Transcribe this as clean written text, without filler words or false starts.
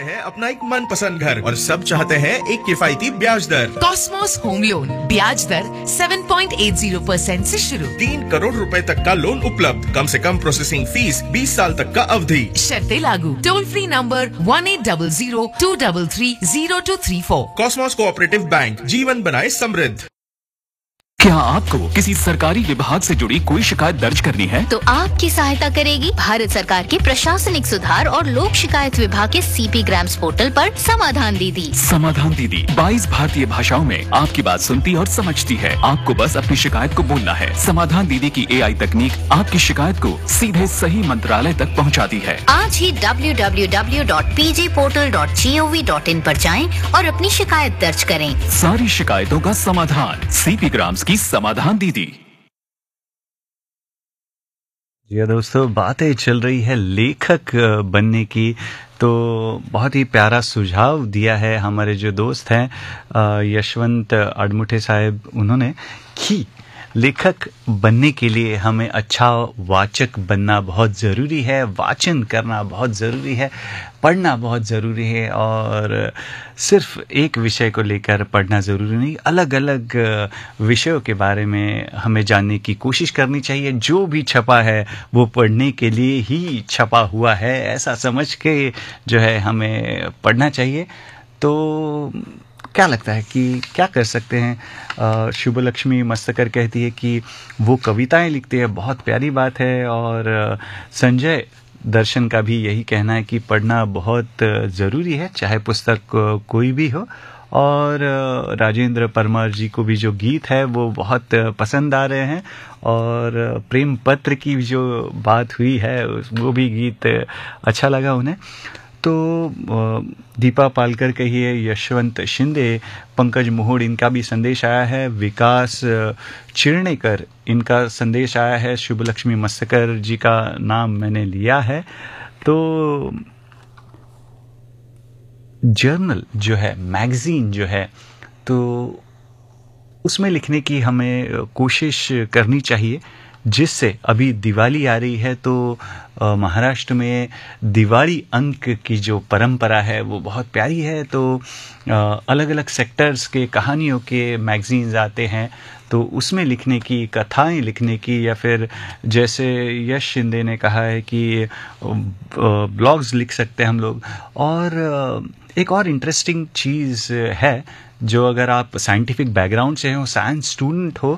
हैं अपना एक मनपसंद घर और सब चाहते हैं एक किफायती ब्याज दर। कॉस्मोस होम लोन ब्याज दर 7.80% से शुरू। 3 करोड़ रुपए तक का लोन उपलब्ध, कम से कम प्रोसेसिंग फीस, 20 साल तक का अवधि। शर्तें लागू। Toll free number 1800-233-0234। Cosmos cooperative bank, जीवन बनाए समृद्ध। क्या आपको किसी सरकारी विभाग से जुड़ी कोई शिकायत दर्ज करनी है? तो आपकी सहायता करेगी भारत सरकार के प्रशासनिक सुधार और लोक शिकायत विभाग के CP ग्राम्स पोर्टल पर समाधान दीदी। समाधान दीदी 22 भारतीय भाषाओं में आपकी बात सुनती और समझती है। आपको बस अपनी शिकायत को बोलना है। समाधान दीदी की AI तकनीक आपकी शिकायत को सीधे सही मंत्रालय तक पहुंचाती है। आज ही www.pjportal.gov.in पर जाएं और अपनी शिकायत दर्ज करें। सारी शिकायतों का समाधान CP ग्राम्स की समाधान दीदी। जी दोस्तों, बातें चल रही है लेखक बनने की, तो बहुत ही प्यारा सुझाव दिया है हमारे जो दोस्त हैं यशवंत अडमुठे साहब, उन्होंने कि लेखक बनने के लिए हमें अच्छा वाचक बनना बहुत ज़रूरी है, वाचन करना बहुत ज़रूरी है, पढ़ना बहुत ज़रूरी है, और सिर्फ एक विषय को लेकर पढ़ना ज़रूरी नहीं, अलग अलग विषयों के बारे में हमें जानने की कोशिश करनी चाहिए। जो भी छपा है वो पढ़ने के लिए ही छपा हुआ है, ऐसा समझ के जो है हमें पढ़ना चाहिए। तो क्या लगता है कि क्या कर सकते हैं? शुभलक्ष्मी मस्तकर कहती है कि वो कविताएं लिखती है, बहुत प्यारी बात है। और संजय दर्शन का भी यही कहना है कि पढ़ना बहुत ज़रूरी है, चाहे पुस्तक कोई भी हो। और राजेंद्र परमार जी को भी जो गीत है वो बहुत पसंद आ रहे हैं, और प्रेम पत्र की जो बात हुई है वो भी गीत अच्छा लगा उन्हें। तो दीपा पालकर कहिए, यशवंत शिंदे, पंकज मोहोड़, इनका भी संदेश आया है। विकास चिरनेकर, इनका संदेश आया है। शुभलक्ष्मी मस्तकर जी का नाम मैंने लिया है। तो जर्नल जो है, मैगजीन जो है, तो उसमें लिखने की हमें कोशिश करनी चाहिए, जिससे अभी दिवाली आ रही है तो महाराष्ट्र में दिवाली अंक की जो परंपरा है वो बहुत प्यारी है। तो अलग अलग सेक्टर्स के कहानियों के मैगजीन्स आते हैं, तो उसमें लिखने की, कथाएं लिखने की, या फिर जैसे यश शिंदे ने कहा है कि ब्लॉग्स लिख सकते हैं हम लोग। और एक और इंटरेस्टिंग चीज़ है, जो अगर आप साइंटिफिक बैकग्राउंड से हो, साइंस स्टूडेंट हो,